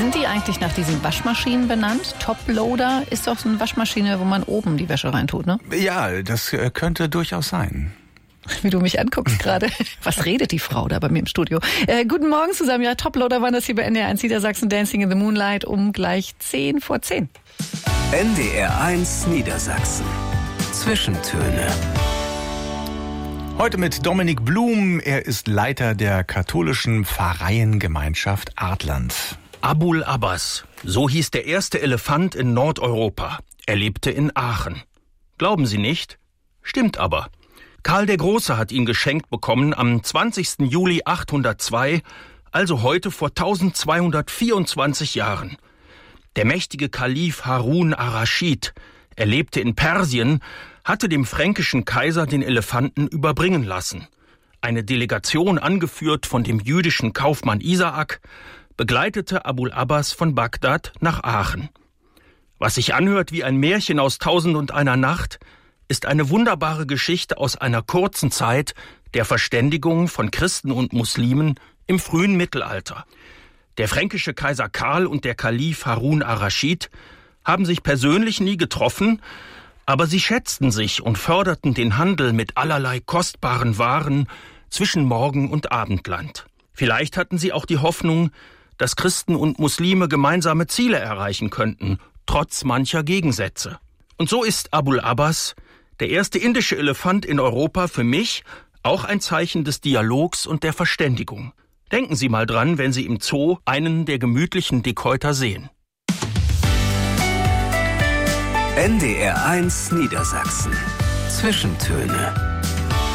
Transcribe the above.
Sind die eigentlich nach diesen Waschmaschinen benannt? Toploader ist doch so eine Waschmaschine, wo man oben die Wäsche reintut, ne? Ja, das könnte durchaus sein. Wie du mich anguckst gerade. Was redet die Frau da bei mir im Studio? Guten Morgen zusammen. Ja, Toploader waren das hier bei NDR 1 Niedersachsen, Dancing in the Moonlight um gleich 10 vor 10. NDR 1 Niedersachsen. Zwischentöne. Heute mit Dominik Blum. Er ist Leiter der katholischen Pfarreiengemeinschaft Artland. Abul Abbas, so hieß der erste Elefant in Nordeuropa. Er lebte in Aachen. Glauben Sie nicht? Stimmt aber. Karl der Große hat ihn geschenkt bekommen am 20. Juli 802, also heute vor 1224 Jahren. Der mächtige Kalif Harun ar-Raschid, er lebte in Persien, hatte dem fränkischen Kaiser den Elefanten überbringen lassen. Eine Delegation, angeführt von dem jüdischen Kaufmann Isaak, begleitete Abul Abbas von Bagdad nach Aachen. Was sich anhört wie ein Märchen aus 1001 Nacht, ist eine wunderbare Geschichte aus einer kurzen Zeit der Verständigung von Christen und Muslimen im frühen Mittelalter. Der fränkische Kaiser Karl und der Kalif Harun ar-Raschid haben sich persönlich nie getroffen, aber sie schätzten sich und förderten den Handel mit allerlei kostbaren Waren zwischen Morgen- und Abendland. Vielleicht hatten sie auch die Hoffnung, dass Christen und Muslime gemeinsame Ziele erreichen könnten, trotz mancher Gegensätze. Und so ist Abul Abbas, der erste indische Elefant in Europa, für mich auch ein Zeichen des Dialogs und der Verständigung. Denken Sie mal dran, wenn Sie im Zoo einen der gemütlichen Dickhäuter sehen. NDR 1 Niedersachsen. Zwischentöne.